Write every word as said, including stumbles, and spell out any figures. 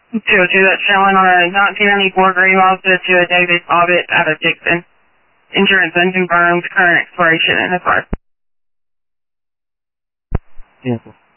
Two two, that's showing on a nineteen ninety-four Green Mazda to a David Bobbitt out of Dixon. Insurance unconfirmed, current expiration in the first. Cancel.